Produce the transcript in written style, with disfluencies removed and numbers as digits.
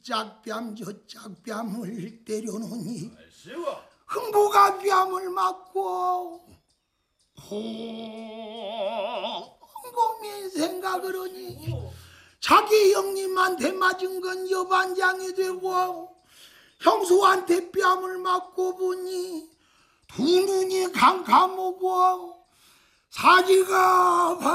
짝뺨 저 짝뺨을 때려놓으니 아이고. 흥부가 뺨을 맞고 곰곰이 생각을 하니 자기 형님한테 맞은 건 여반장이 되고 형수한테 뺨을 맞고 보니 두 눈이 캄캄하고 사지가